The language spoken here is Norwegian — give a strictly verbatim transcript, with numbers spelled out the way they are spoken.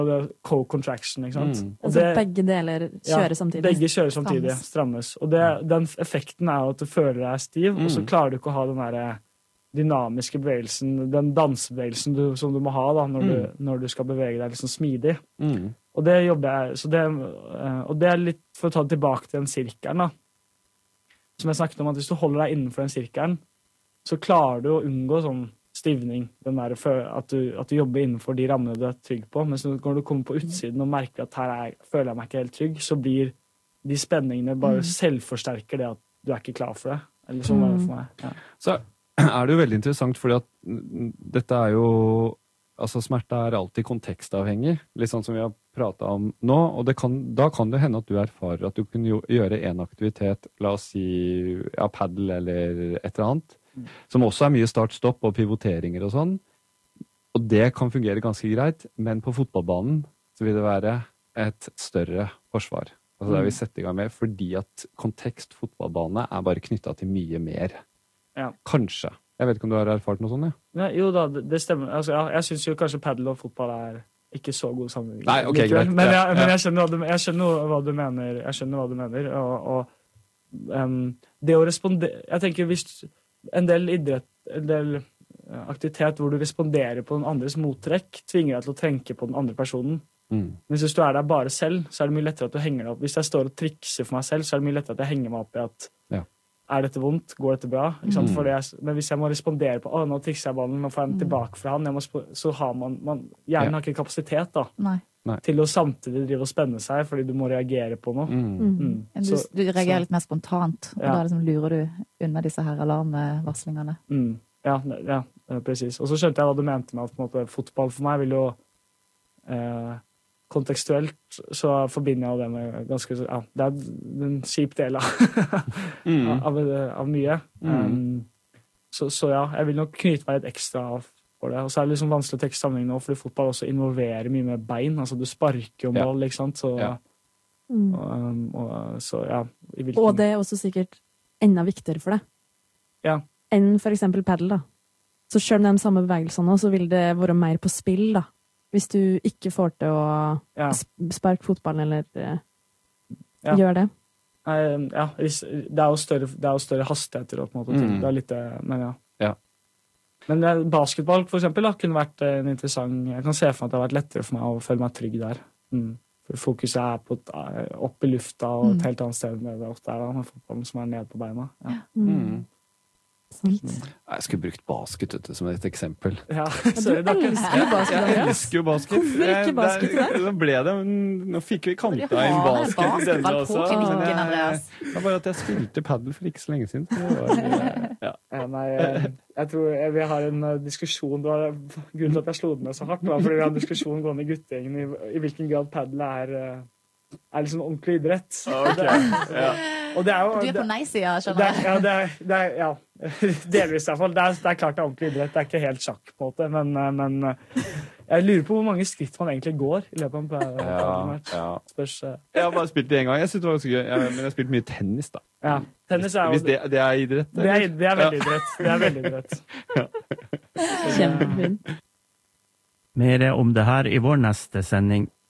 co-contraction, ikke sant? Mm. Og Altså det, begge deler kjører ja, samtidig. begge kjører samtidig, Strammes. strammes. Og det, den effekten er jo at du føler deg stiv, Mm. og så klarer du ikke å ha den der dynamiske bevegelsen, den dansebevegelsen du, som du må ha da, når, Mm. du, når du skal bevege deg liksom smidig. Mm. Og det jobber jeg, så det, eh, og det er litt for å ta det tilbake til den sirkelen da. Som jeg snakket om, at hvis du holder deg innenfor den sirkelen, så klarer du å unngå sånn stivning, den der, at, du, at du jobber innenfor de rammene du er trygg på. Men når du kommer på utsiden og merker at her er, føler jeg meg ikke helt trygg, så blir de spenningene bare Mm. selvforsterker det at du er ikke klar for det. Eller sånn var det for meg. Ja. Så er det jo veldig interessant, fordi at mm, dette er jo altså smerte er alltid kontekstavhengig, litt sånn som vi har pratet om nå, og det kan, da kan det hende at du erfarer at du kunne jo, gjøre en aktivitet, la oss si ja, paddle eller et eller annet, mm. som også er mye start-stopp og pivoteringer og sånn, og det kan fungere ganske greit, men på fotballbanen så vil det være et større forsvar. Altså det vi setter i gang med, fordi at kontekst fotballbane er bare knyttet til mye mer. Ja. Kanskje. Jeg vet ikke om du har erfart noe sånt, ja? Ja, jo da, det, det stemmer. Altså, ja, jeg synes jo kanskje paddle og fotball er ikke så god sammenheng. Nei, ok, greit. Men, jeg, Ja, men ja. jeg, skjønner hva du, jeg skjønner hva du mener. Jeg skjønner hva du mener. Og, og um, det å respondere... Jeg tenker hvis en del idrett, en del aktivitet hvor du responderer på den andres mottrekk, tvinger deg til å tenke på den andre personen. Mm. Men hvis du er der bare selv, så er det mye lettere at du henger deg opp. Hvis jeg står og trikser for meg selv, så er det mye lettere at jeg henger meg opp i at Ja. er dette vondt? Går dette bra? Ikke sant? Mm. Fordi jeg, men hvis jeg må respondere på å, nå trikser jeg ballen, nå får jeg den tilbake fra han, jeg må, sp- så har man, man hjernen Ja. har ikke kapasitet da, Nei. til å samtidig drive og spenne seg, fordi du må reagere på noe. Mm. Mm. Mm. Du, Så- du reagerer så- litt mer spontant, og Ja. da liksom lurer du unna disse her alarmvarslingene. Mm. Ja, ne- ja, eh, precis. Og så skjønte jeg hva du mente med at på en måte, fotball for meg vil jo eh, kontekstuelt så forbinder jeg jo det med ganske, ja, det er en kjip del av, Mm. av, av mye. Mm. Um, så, så ja, jeg vil nok knyte meg litt ekstra av for det. Og så er det liksom vanskelig å trekke sammenheng nå, fordi fotball også involverer mye med bein. Altså du sparker jo Ja. mål, ikke sant? Så, Ja. Mm. og, um, og, så ja. I hvilken, Og det er også sikkert enda viktigere for deg Ja. enn for eksempel paddle, da. Så selv med de samme bevegelsene, så vil det være mer på spill, da. Hvis du ikke får til å Ja. sp- sparke fotballen eller eh, Ja. gjøre det. Nei, ja, ris- det er jo større, det er jo større hastigheter og på en måte til. Mm. Det er litt det, men ja. Ja. Men eh, basketball for eksempel da, kunne vært eh, en interessant, jeg kan se for meg at det har vært lettere for meg å føle meg trygg der. Mm. For fokuset er på, et- eh, opp i lufta og et Mm. helt annet sted enn det ofte er da, med fotballen som er ned på beina. Ja. Mm. Sant. Jeg skulle brukt basket vet du, som et eksempel. Ja, Du sorry, det er ikke- elsker jo basket, Jeg Andreas. elsker jo basket. Hvorfor ikke Det- basket det- Nå ble det, nå fikk vi kanta Du har inn en basket i denne basketball også. på klinikken, men jeg- Andreas. Det var bare at jeg spilte paddle for ikke så lenge siden. Så det var, ja. Ja, nei, eh, jeg tror jeg, vi har en eh, diskusjon, det var grunnen til at jeg slo den ned så hardt, var fordi vi har en diskusjon gående i guttegjengen i, i hvilken grad paddle er, eh, er liksom ordentlig idrett. Ok, ja. Og det er jo... Du er på det- nei-sida, Det skjønner er, jeg. ja, det er, det er, ja, delvis i hvert fall. Det er, det er klart det er ordentlig idrett. Det er ikke helt sjakk på en måte, men, eh, men eh, jeg lurer på hvor mange skritt man egentlig går i løpet av en pa- Ja, padelmatch. ja. Spørs, eh, Jeg har bare spilt det en gang. Jeg synes det var ganske gøy. Jeg, men jeg har spilt mye tennis, da. ja. Tennis er jo... Hvis det, det er idrett. Det er, det er veldig idrett. Det er veldig idrett. Kjempefint. Mer om det her i vår neste sending.